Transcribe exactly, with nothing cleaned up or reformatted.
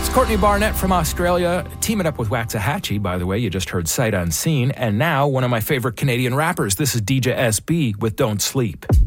Courtney Barnett from Australia, teaming up with Waxahachie, by the way. You just heard Sight Unseen. And now, one of my favorite Canadian rappers. This is D J S B with Don't Sleep.